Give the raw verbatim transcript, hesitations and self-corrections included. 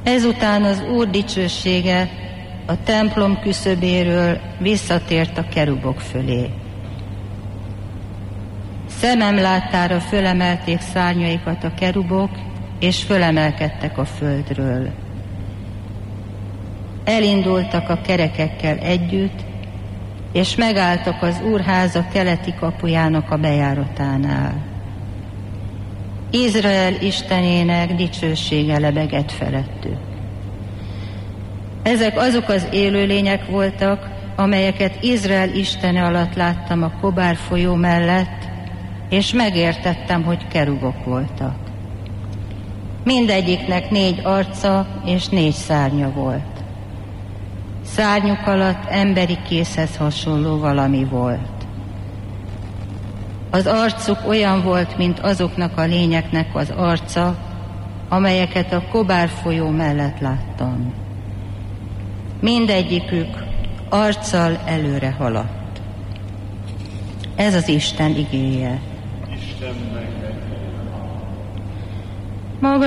Ezután az Úr dicsősége a templom küszöbéről visszatért a kerubok fölé. Szemem láttára fölemelték szárnyaikat a kerubok, és fölemelkedtek a földről. Elindultak a kerekekkel együtt, és megálltak az úrháza keleti kapujának a bejáratánál. Izrael Istenének dicsősége lebegett felettük. Ezek azok az élőlények voltak, amelyeket Izrael Istene alatt láttam a Kobár folyó mellett, és megértettem, hogy kerubok voltak. Mindegyiknek négy arca és négy szárnya volt. Szárnyuk alatt emberi kézhez hasonló valami volt. Az arcuk olyan volt, mint azoknak a lényeknek az arca, amelyeket a Kobár folyó mellett láttam. Mindegyikük arccal előre haladt. Ez az Isten igéje. Isten meg. Maga